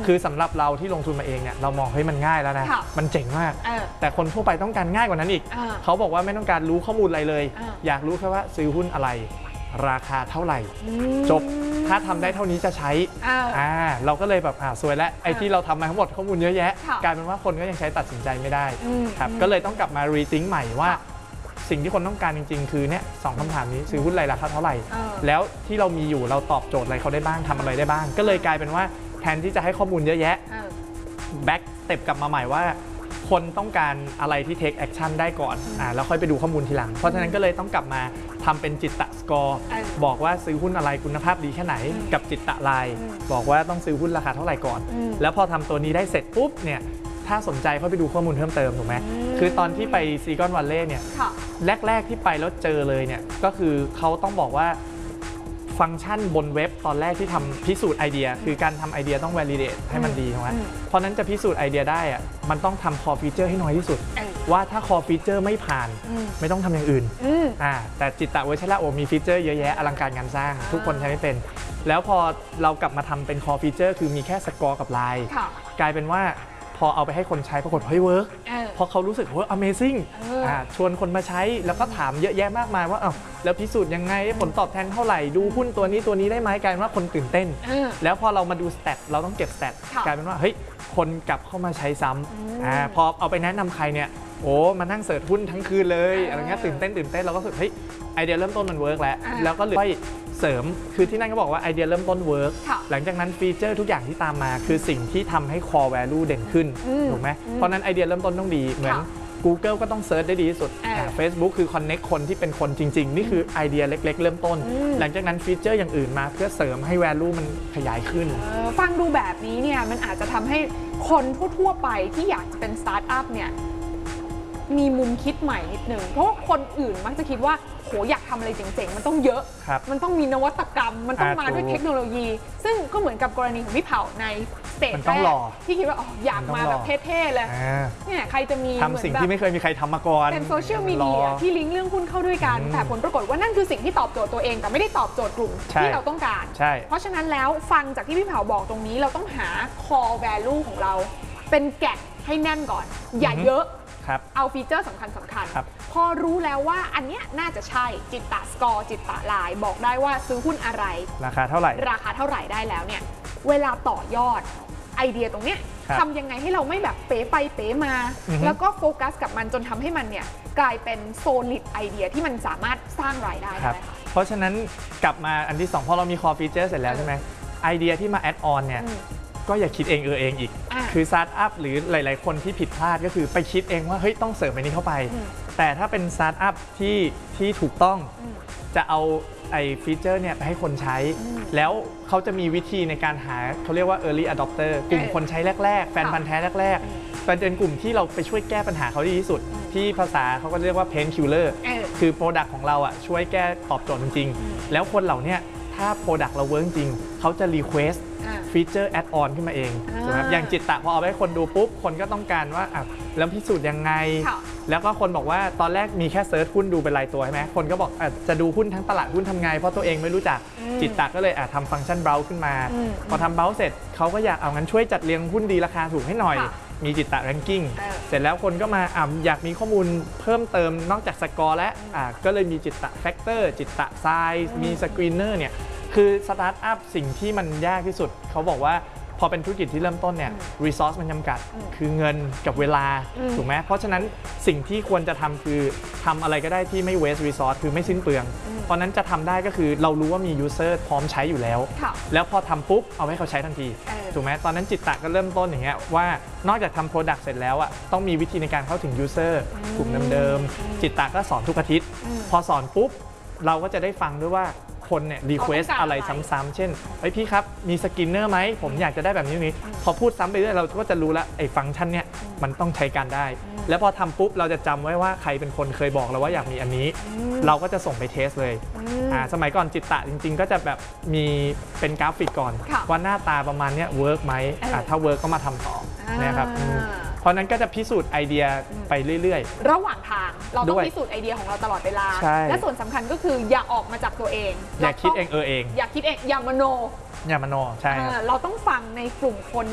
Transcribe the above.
คือสำหรับเราที่ลงทุนมาเองเนี่ยเรามองเฮ้ยมันง่ายแล้วนะมันเจ๋งมากแต่คนทั่วไปต้องการง่ายกว่านั้นอีกเขาบอกว่าไม่ต้องการรู้ข้อมูลอะไรเลยอยากรู้แค่ว่าซื้อหุ้นอะไรราคาเท่าไหร่จบถ้าทำได้เท่านี้จะใช้เราก็เลยแบบสวยแล้วไอ้ที่เราทำมาทั้งหมดข้อมูลเยอะแยะกลายเป็นว่าคนก็ยังใช้ตัดสินใจไม่ได้ครับก็เลยต้องกลับมารีทิงใหม่ว่าสิ่งที่คนต้องการจริงๆคือเนี่ย2 คำถามนี้ซื้อหุ้นอะไรราคาเท่าไหร่แล้วที่เรามีอยู่เราตอบโจทย์อะไรเขาได้บ้างทำอะไรได้บ้างก็เลยกลายเป็นว่าแทนที่จะให้ข้อมูลเยอะแยะแบ็กสเต็ปกลับมาใหม่ว่าคนต้องการอะไรที่ take action ได้ก่อนแล้วค่อยไปดูข้อมูลทีหลังเพราะฉะนั้นก็เลยต้องกลับมาทำเป็นจิตตะสกอร์บอกว่าซื้อหุ้นอะไรคุณภาพดีแค่ไหนกับจิตตะไลน์บอกว่าต้องซื้อหุ้นราคาเท่าไหร่ก่อนแล้วพอทำตัวนี้ได้เสร็จปุ๊บเนี่ยถ้าสนใจเข้าไปดูข้อมูลเพิ่มเติมถูกไหมคือตอนที่ไปซิลิคอนวัลเลย์เนี่ยแรกๆที่ไปแล้วเจอเลยเนี่ยก็คือเขาต้องบอกว่าฟังก์ชันบนเว็บตอนแรกที่ทำพิสูจน์ไอเดียคือการทำไอเดียต้อง validate ให้มันดีถูกไหมเพราะนั้นจะพิสูจน์ไอเดียได้อะมันต้องทำ core feature ให้น้อยที่สุดว่าถ้า core feature ไม่ผ่านไม่ต้องทำอย่างอื่นแต่จิตตะเวชระโอมีฟีเจอร์เยอะแยะอลังการงานสร้างทุกคนใช้ไม่เป็นแล้วพอเรากลับมาทำเป็น core feature คือมีแค่สกอร์กับไลน์กลายเป็นว่าพอเอาไปให้คนใช้ปรากฏเฮ้ยเวิร์กพอเขารู้สึกว่า Amazing ชวนคนมาใช้แล้วก็ถามเยอะแยะมากมายว่าแล้วพิสูจน์ยังไงผลตอบแทนเท่าไหร่ดูหุ้นตัวนี้ได้ไหมกลายเป็นว่าคนตื่นเต้นแล้วพอเรามาดูสแตทเราต้องเก็บสแตทกลายเป็นว่าเฮ้ยคนกลับเข้ามาใช้ซ้ำพอเอาไปแนะนำใครเนี่ยโอ้มานั่งเสิร์ชหุ้นทั้งคืนเลยอะไรเงี้ยตื่นเต้นเราก็รู้สึกเฮ้ยไอเดียเริ่มต้นมันเวิร์กแล้วก็เลยเสริมคือที่นั่นก็บอกว่าไอเดียเริ่มต้นเวิร์กหลังจากนั้นฟีเจอร์ทุกอย่างที่ตามมาคือสิ่งที่ทำให้ core value เด่นขึ้นถูกไหมเพราะนั้นไอเดียเริ่มต้นต้องดีเหมือน Google ก็ต้องเซิร์ชได้ดีที่สุด Facebook คือ connect คนที่เป็นคนจริงๆนี่คือไอเดียเล็กๆเริ่มต้นหลังจากนั้นฟีเจอร์อย่างอื่นมาเพื่อเสริมให้ value มันขยายขึ้นฟังดูแบบนี้เนี่ยมันอาจจะทำให้คนทั่วๆไปที่อยากจะเป็นสตาร์ทอัพเนี่ยมีมุมคิดใหม่นิดนึงเพราะว่าคนอื่นมักจะคิดว่าโหอยากทำอะไรเจ๋งๆมันต้องเยอะมันต้องมีนวัตกรรมมันต้องมาด้วยเทคโนโลยี ซึ่งก็เหมือนกับกรณีของพี่เผาในสเตจแรกที่คิดว่าอยากมาแบบเท่ๆเลยเนี่ยใครจะมีทำสิ่งที่ไม่เคยมีใครทำมาก่อนเป็นโซเชียลมีเดียที่ลิงก์เรื่องหุ้นเข้าด้วยกันแต่ผลปรากฏว่านั่นคือสิ่งที่ตอบโจทย์ตัวเองแต่ไม่ได้ตอบโจทย์กลุ่มที่เราต้องการเพราะฉะนั้นแล้วฟังจากที่พี่เผาบอกตรงนี้เราต้องหา core value ของเราเป็นแกะให้แน่นก่อนอย่าเยอะเอาฟีเจอร์สำคัญพอรู้แล้วว่าอันเนี้ยน่าจะใช่จิตตะสกอร์จิตตะไลน์บอกได้ว่าซื้อหุ้นอะไรราคาเท่าไหร่ได้แล้วเนี่ยเวลาต่อยอดไอเดียตรงเนี้ยทำยังไงให้เราไม่แบบเป๋ไปเป๋มาแล้วก็โฟกัสกับมันจนทำให้มันเนี่ยกลายเป็นโซลิดไอเดียที่มันสามารถสร้างรายได้ได้เพราะฉะนั้นกลับมาอันที่2พอเรามีคอฟีเจอร์เสร็จแล้วใช่ไหมไอเดียที่มาแอดออนเนี่ยก็อย่าคิดเองเองอีกคือสตาร์ทอัพหรือหลายๆคนที่ผิดพลาดก็คือไปคิดเองว่าเฮ้ยต้องเสริมอันนี้เข้าไปแต่ถ้าเป็นสตาร์ทอัพที่ถูกต้องจะเอาไอ้ฟีเจอร์เนี่ยไปให้คนใช้แล้วเขาจะมีวิธีในการหาเขาเรียกว่า early adopter กลุ่มคนใช้แรกๆแฟนพันธุ์แท้แรกๆเป็นกลุ่มที่เราไปช่วยแก้ปัญหาเขาดีที่สุดที่ภาษาเขาก็เรียกว่า pain killer คือ product ของเราอ่ะช่วยแก้ตอบโจทย์จริงๆแล้วคนเหล่านี้ถ้า product เราเวิร์กจริงเขาจะ requestฟีเจอร์แอดออนขึ้นมาเองถูกไหมอย่างจิตตะพอเอาไปให้คนดูปุ๊บคนก็ต้องการว่าแล้วพิสูจน์ยังไงแล้วก็คนบอกว่าตอนแรกมีแค่เซิร์ชหุ้นดูเป็นรายตัวใช่ไหมคนก็บอกจะดูหุ้นทั้งตลาดหุ้นทำไงเพราะตัวเองไม่รู้จักจิตตะก็เลยทำฟังก์ชันเบราว์ขึ้นมาพอทำเบราว์เสร็จเขาก็อยากเอางั้นช่วยจัดเรียงหุ้นดีราคาถูกให้หน่อยมีจิตตะแรงกิ้งเสร็จแล้วคนก็มาอยากมีข้อมูลเพิ่มเติมนอกจากสกอร์และก็เลยมีจิตตะแฟกเตอร์จิตตะไซส์มีสกรีนเนอร์เนี่ยคือสตาร์ทอัพสิ่งที่มันยากที่สุดเขาบอกว่าพอเป็นธุรกิจที่เริ่มต้นเนี่ยรีซอสมันจำกัดคือเงินกับเวลาถูกไหมเพราะฉะนั้นสิ่งที่ควรจะทำคือทำอะไรก็ได้ที่ไม่เวสต์รีซอสคือไม่สิ้นเปลืองเพราะนั้นจะทำได้ก็คือเรารู้ว่ามียูเซอร์พร้อมใช้อยู่แล้วแล้วพอทำปุ๊บเอาให้เขาใช้ทันทีถูกไหมตอนนั้นจิตตะก็เริ่มต้นอย่างเงี้ยว่านอกจากทำโปรดักต์เสร็จแล้วต้องมีวิธีในการเข้าถึงยูเซอร์กลุ่มเดิมๆจิตตะก็สอนทุกอาทิตย์พอสอนปุ๊บเราก็จะได้ฟังด้วยว่าคนเนี่ยรีเควสอะไรซ้ำๆเช่นพี่ครับมีสกินเนอร์ไหมผมอยากจะได้แบบนี้พอพูดซ้ำไปเรื่อยเราก็จะรู้แล้วไอ้ฟังก์ชันเนี่ยมันต้องใช้การได้แล้วพอทำปุ๊บเราจะจำไว้ว่าใครเป็นคนเคยบอกเราว่าอยากมีอันนี้เราก็จะส่งไปเทสเลยสมัยก่อนจิตตะจริงๆก็จะแบบมีเป็นกราฟิกก่อนว่าหน้าตาประมาณนี้เวิร์กไหมถ้าเวิร์กก็มาทำต่อนะครับเพราะนั้นก็จะพิสูจน์ไอเดียไปเรื่อยๆระหว่างทางเราต้องพิสูจน์ไอเดียของเราตลอดเวลาและส่วนสำคัญก็คืออย่าออกมาจากตัวเองอย่าคิดเองอย่าคิดเองอย่ามโนใช่เราต้องฟังในกลุ่มคน